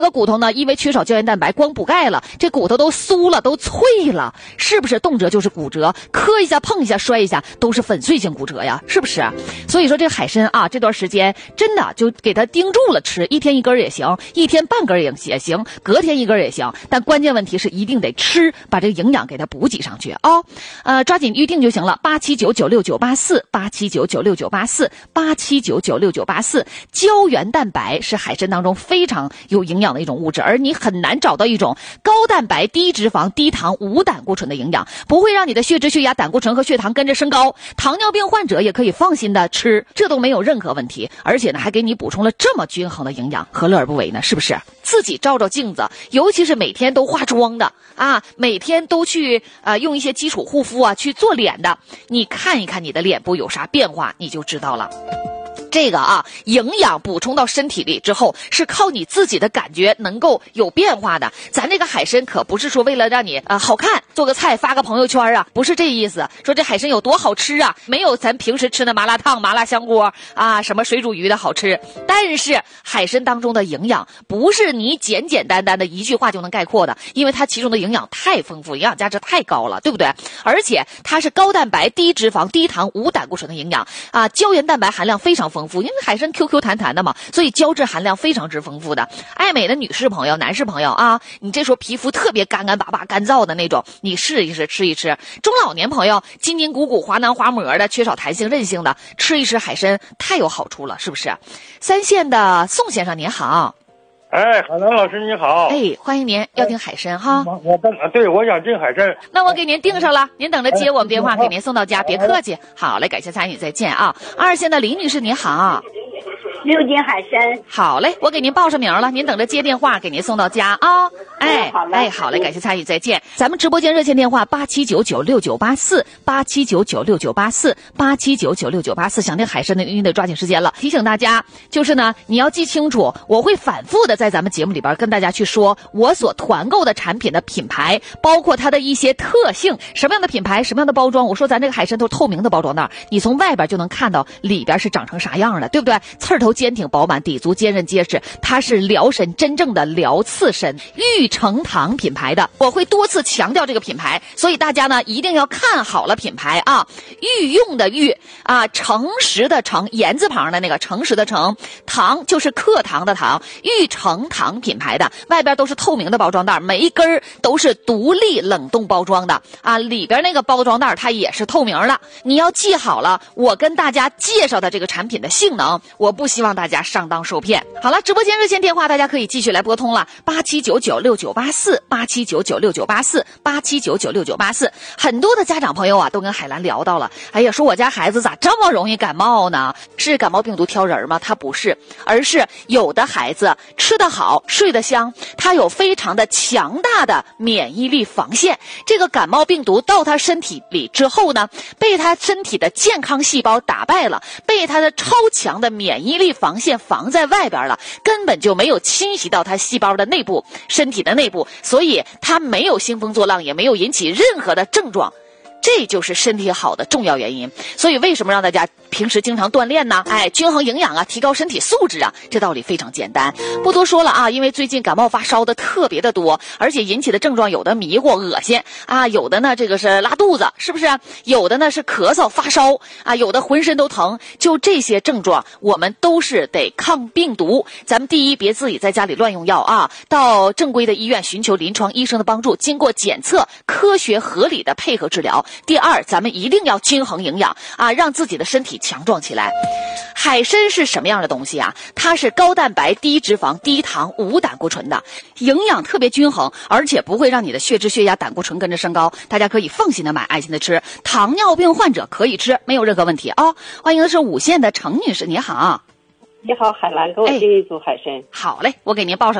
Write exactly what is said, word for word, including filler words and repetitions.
这个骨头呢，因为缺少胶原蛋白，光补钙了，这骨头都酥了，都脆了，是不是？动辄就是骨折，磕一下、碰一下、摔一下，都是粉碎性骨折呀，是不是？所以说这个海参啊，这段时间真的就给它盯住了吃，一天一根也行，一天半根也也行，隔天一根也行，但关键问题是一定得吃，把这个营养给它补给上去啊、哦。呃，抓紧预定就行了，八七九九六九八四，八七九九六九八四，八七九九六九八四。胶原蛋白是海参当中非常有营养的一种物质，而你很难找到一种高蛋白、低脂肪、低糖、无胆固醇的营养，不会让你的血脂、血压、胆固醇和血糖跟着升高。糖尿病患者也可以放心的吃，这都没有任何问题。而且呢，还给你补充了这么均衡的营养，何乐而不为呢？是不是？自己照照镜子，尤其是每天都化妆的啊，每天都去呃用一些基础护肤啊去做脸的，你看一看你的脸部有啥变化，你就知道了。这个啊，营养补充到身体里之后，是靠你自己的感觉能够有变化的。咱这个海参可不是说为了让你呃好看做个菜发个朋友圈啊，不是这意思。说这海参有多好吃啊，没有咱平时吃的麻辣烫、麻辣香锅啊，什么水煮鱼的好吃。但是海参当中的营养不是你简简单单的一句话就能概括的，因为它其中的营养太丰富，营养价值太高了，对不对？而且它是高蛋白、低脂肪、低糖、无胆固醇的营养啊，胶原蛋白含量非常丰富。丰富，因为海参 Q Q 弹弹的嘛，所以胶质含量非常之丰富的。爱美的女士朋友、男士朋友啊，你这时候皮肤特别干干巴巴、干燥的那种，你试一试，吃一吃。中老年朋友筋筋骨骨、滑囊滑膜的，缺少弹性韧性的，吃一吃海参太有好处了，是不是？三线的宋先生您好。 哎，海南老师你好。 哎，欢迎您，要订海参哈。 我跟对，我想订海参。 那我给您订上了，您等着接我们电话，给您送到家，别客气。好嘞，感谢参与，再见啊。二线的李女士您好。 六斤海参。 好嘞，我给您报上名了，您等着接电话，给您送到家啊。哎，好嘞，哎，好嘞，感谢参与，再见。咱们直播间热线电话八七九九六九八四，八七九九六九八四，八七九九六九八四。想订海参的您得抓紧时间了。提醒大家，就是呢，你要记清楚，我会反复的在咱们节目里边跟大家去说我所团购的产品的品牌，包括它的一些特性，什么样的品牌，什么样的包装。我说咱这个海参都是透明的包装袋，你从外边就能看到里边是长成啥样的，对不对？刺头坚挺饱满，底足坚韧结实，它是辽参真正的辽刺参，玉成堂品牌的。我会多次强调这个品牌，所以大家呢一定要看好了品牌啊。御用的御啊，诚实的诚，言字旁的那个诚实的诚，堂就是课堂的堂，玉成堂品牌的，外边都是透明的包装袋，每一根都是独立冷冻包装的啊，里边那个包装袋它也是透明的。你要记好了，我跟大家介绍的这个产品的性能，我不希望大家上当受骗。好了，直播间热线电话大家可以继续来拨通了，八七九九六九八四，八七九九六九八四，八七九九六九八四。很多的家长朋友啊，都跟海兰聊到了，哎呀，说我家孩子咋这么容易感冒呢？是感冒病毒挑人吗？他不是，而是有的孩子吃得好，睡得香，他有非常的强大的免疫力防线。这个感冒病毒到他身体里之后呢，被他身体的健康细胞打败了，被他的超强的免疫力防线防在外边了，根本就没有侵袭到他细胞的内部，身体的内部，所以他没有兴风作浪，也没有引起任何的症状。这就是身体好的重要原因。所以为什么让大家平时经常锻炼呢？哎，均衡营养啊，提高身体素质啊，这道理非常简单，不多说了啊。因为最近感冒发烧的特别的多，而且引起的症状有的迷糊恶心啊，有的呢这个是拉肚子，是不是？有的呢是咳嗽发烧啊，有的浑身都疼。就这些症状我们都是得抗病毒。咱们第一，别自己在家里乱用药啊，到正规的医院寻求临床医生的帮助，经过检测，科学合理的配合治疗。第二，咱们一定要均衡营养啊，让自己的身体强壮起来。海参是什么样的东西啊？它是高蛋白、低脂肪、低糖、无胆固醇的，营养特别均衡，而且不会让你的血脂、血压、胆固醇跟着升高。大家可以放心的买，爱心的吃。糖尿病患者可以吃，没有任何问题啊、哦。欢迎的是五线的程女士，你好。 你好，海兰，给我订一组海参、 哎。好嘞，我给您报上。